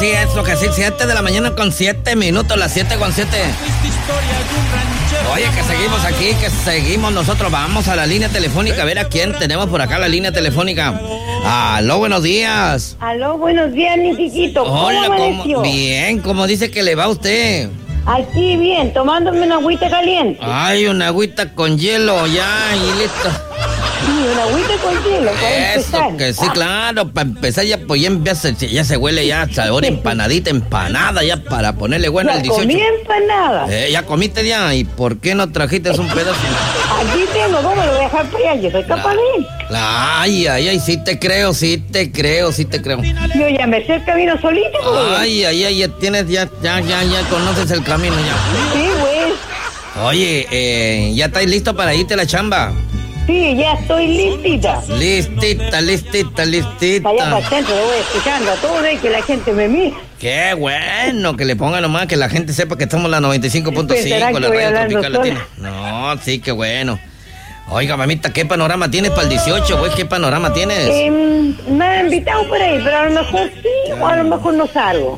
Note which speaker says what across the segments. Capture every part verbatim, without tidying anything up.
Speaker 1: sí, eso que sí, siete de la mañana con siete minutos, las siete con siete. Oye, que seguimos aquí, que seguimos nosotros. Vamos a la línea telefónica, a ver a quién tenemos por acá, la línea telefónica. Aló, buenos días.
Speaker 2: Aló, buenos días, mi chiquito. ¿Cómo
Speaker 1: Hola,
Speaker 2: amaneció?
Speaker 1: ¿cómo? Bien, ¿cómo dice que le va a usted?
Speaker 2: Aquí bien, tomándome una agüita caliente.
Speaker 1: Ay, una agüita con hielo, ya, y listo.
Speaker 2: Sí, una agüita con hielo, para
Speaker 1: Eso,
Speaker 2: empezar.
Speaker 1: que sí, claro, para empezar ya, pues ya, empieza, ya se huele ya sabor empanadita, empanada, ya para ponerle bueno al
Speaker 2: Ya
Speaker 1: dieciocho.
Speaker 2: comí empanada.
Speaker 1: Eh, ya comiste ya, ¿y por qué no trajiste un pedazo?
Speaker 2: Aquí tengo, ¿cómo lo voy a dejar para allá? Yo soy capaz de ir.
Speaker 1: Ay, ay, ay, sí te creo, sí te creo, sí te creo.
Speaker 2: Yo ya me sé el camino solito, güey.
Speaker 1: Ay, ay, ay, ya tienes, ya, ya, ya, ya conoces el camino ya.
Speaker 2: Sí, güey.
Speaker 1: Oye, eh, ¿ya estáis listo para irte a la chamba?
Speaker 2: Sí, ya estoy listita.
Speaker 1: Listita, listita, listita.
Speaker 2: Para allá para el centro, lo voy escuchando a todo y que la gente me mire.
Speaker 1: Qué bueno, que le pongan nomás, que la gente sepa que estamos en la noventa y cinco punto cinco,
Speaker 2: Pensarán
Speaker 1: la
Speaker 2: que voy
Speaker 1: radio
Speaker 2: hablando
Speaker 1: tropical latina. No, sí, qué bueno. Oiga, mamita, ¿qué panorama tienes para el dieciocho, güey? ¿Qué panorama tienes?
Speaker 2: Eh, me han invitado por ahí, pero a lo mejor sí o a lo mejor no salgo.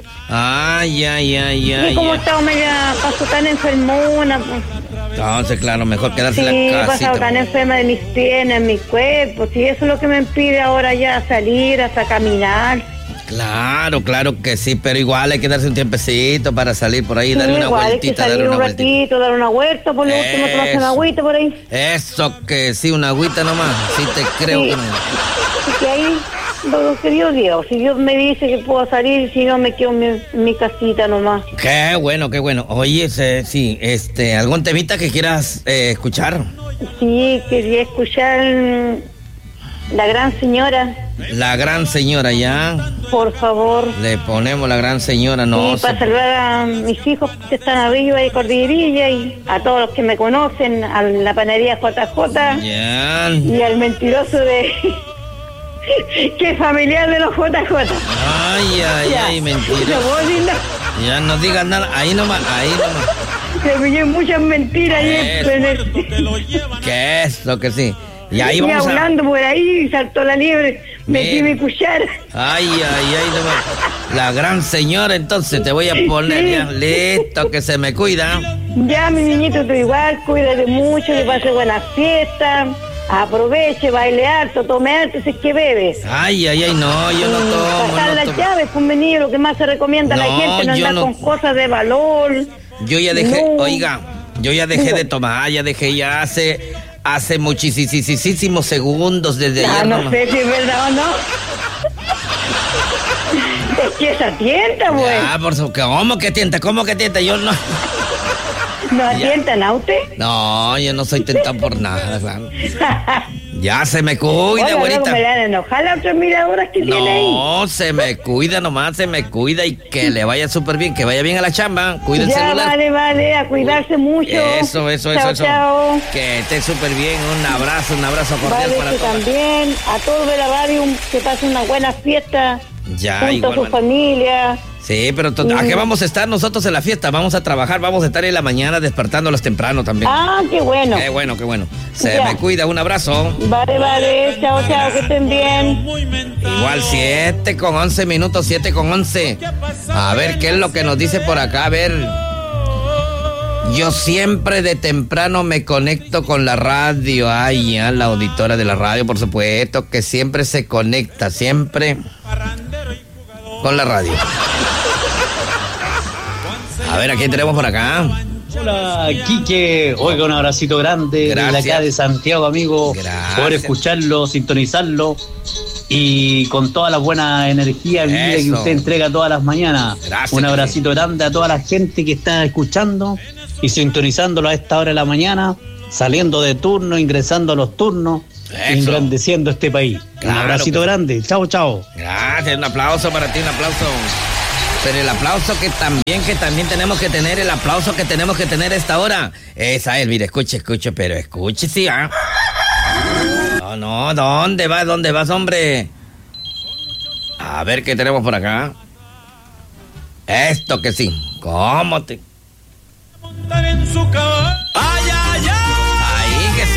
Speaker 1: Ay, ay, ay, ay.
Speaker 2: Y como
Speaker 1: ay.
Speaker 2: he estado media, paso tan enfermona, pues.
Speaker 1: Entonces, claro, mejor quedarse
Speaker 2: Sí,
Speaker 1: en
Speaker 2: he
Speaker 1: la
Speaker 2: pasado tan
Speaker 1: casita.
Speaker 2: enferma de mis piernas, mi cuerpo. Sí, eso es lo que me impide ahora ya salir, hasta caminar.
Speaker 1: Claro, claro que sí, pero igual hay que darse un tiempecito para salir por ahí,
Speaker 2: Sí,
Speaker 1: darle una
Speaker 2: igual hay que
Speaker 1: vueltita,
Speaker 2: salir
Speaker 1: darle una
Speaker 2: un
Speaker 1: vueltita.
Speaker 2: ratito, dar una vuelta, por lo último tomarse
Speaker 1: Eso.
Speaker 2: una agüita por ahí.
Speaker 1: Eso que sí, una agüita nomás, sí te creo
Speaker 2: Sí.
Speaker 1: que no.
Speaker 2: Así que ahí, lo que Dios diga. Si Dios me dice que puedo salir, si no me quedo en mi, en mi casita nomás.
Speaker 1: Qué bueno, qué bueno. Oye, se- sí, este, ¿algún temita que quieras eh, escuchar?
Speaker 2: Sí, quería escuchar mm, La Gran Señora,
Speaker 1: La gran señora, ya.
Speaker 2: por favor.
Speaker 1: Le ponemos la gran señora, no.
Speaker 2: Sí, para saludar a mis hijos que están arriba de Cordillerilla y a todos los que me conocen, a la panadería J J
Speaker 1: Ya.
Speaker 2: y al mentiroso de... que es familiar de los J J.
Speaker 1: Ay, ay,
Speaker 2: Ya.
Speaker 1: ay, mentira.
Speaker 2: No puedo decir nada.
Speaker 1: Ya no digas nada, ahí nomás, ahí nomás.
Speaker 2: Se me oyen muchas mentiras ahí
Speaker 1: Eso.
Speaker 2: en el...
Speaker 1: ¿Qué es lo que sí? Y ahí
Speaker 2: Y
Speaker 1: vamos a...
Speaker 2: hablando por ahí, saltó la liebre, metí
Speaker 1: Mira.
Speaker 2: mi cuchara.
Speaker 1: Ay, ay, ay, nomás. La gran señora, entonces te voy a poner ya. Listo, que se me cuida.
Speaker 2: Ya, mi niñito, tú igual, cuídate mucho, que pase buenas fiestas, aproveche, baile harto, tome harto, si es que bebes.
Speaker 1: Ay, ay, ay, no, yo no tomo,
Speaker 2: Pasar
Speaker 1: no
Speaker 2: las
Speaker 1: tomo.
Speaker 2: llaves, pues venido, lo que más se recomienda a la
Speaker 1: No,
Speaker 2: gente, no
Speaker 1: yo
Speaker 2: andar
Speaker 1: no-
Speaker 2: con cosas de valor.
Speaker 1: Yo ya dejé,
Speaker 2: No.
Speaker 1: oiga, yo ya dejé de tomar, ya dejé ya hace, hace muchísimos segundos desde
Speaker 2: Ah,
Speaker 1: ayer.
Speaker 2: no
Speaker 1: nomás.
Speaker 2: sé si es verdad o no. Es que esa tienta, pues.
Speaker 1: Ya, por su, ¿cómo que tienta? ¿Cómo que tienta? Yo no.
Speaker 2: ¿No
Speaker 1: ya.
Speaker 2: atientan a usted?
Speaker 1: No, yo no soy tentado por nada, claro. Ya se me cuida,
Speaker 2: Oiga, luego
Speaker 1: güerita.
Speaker 2: me la van a enojar las otras miradoras que tiene ahí.
Speaker 1: No, se me cuida nomás, se me cuida y que le vaya súper bien, que vaya bien a la chamba. Cuida el
Speaker 2: Ya,
Speaker 1: celular.
Speaker 2: vale, vale, a cuidarse mucho.
Speaker 1: Eso, eso, eso,
Speaker 2: Chao,
Speaker 1: eso.
Speaker 2: chao.
Speaker 1: Que esté súper bien. Un abrazo, un abrazo cordial
Speaker 2: Vale,
Speaker 1: para
Speaker 2: que
Speaker 1: todos.
Speaker 2: también, a todos de la radio, que pasen una buena fiesta
Speaker 1: Ya,
Speaker 2: junto
Speaker 1: igual,
Speaker 2: a su
Speaker 1: bueno.
Speaker 2: familia.
Speaker 1: Sí, pero to- ¿a qué vamos a estar nosotros en la fiesta? Vamos a trabajar, vamos a estar en la mañana despertándolos temprano también.
Speaker 2: Ah, qué bueno.
Speaker 1: Qué bueno, qué bueno. Se
Speaker 2: Ya.
Speaker 1: me cuida, un abrazo.
Speaker 2: Vale, vale, chao, chao, que estén bien.
Speaker 1: Igual siete con once minutos, siete con once. A ver qué es lo que nos dice por acá, a ver. Yo siempre de temprano me conecto con la radio. Ay, ya, la auditora de la radio, por supuesto, que siempre se conecta, siempre con la radio. A ver, ¿a quién tenemos por acá?
Speaker 3: Hola, Quique. Oiga, un abracito grande
Speaker 1: Gracias.
Speaker 3: desde acá de Santiago, amigo.
Speaker 1: Gracias.
Speaker 3: Poder escucharlo, sintonizarlo y con toda la buena energía y vida que
Speaker 1: Eso.
Speaker 3: usted entrega todas las mañanas.
Speaker 1: Gracias,
Speaker 3: Un
Speaker 1: Quique.
Speaker 3: abracito grande a toda la gente que está escuchando y sintonizándolo a esta hora de la mañana, saliendo de turno, ingresando a los turnos,
Speaker 1: Eso.
Speaker 3: engrandeciendo este país.
Speaker 1: Claro
Speaker 3: un abracito
Speaker 1: que sí.
Speaker 3: grande. Chao, chao.
Speaker 1: Gracias, un aplauso para ti, un aplauso. Pero el aplauso que también, que también tenemos que tener, el aplauso que tenemos que tener a esta hora. Esa es, mire, escuche, escuche, pero escuche, sí, ¿ah? No, no, ¿dónde vas? ¿Dónde vas, hombre? A ver qué tenemos por acá. Esto que sí. ¿Cómo te...?
Speaker 4: En su caballo.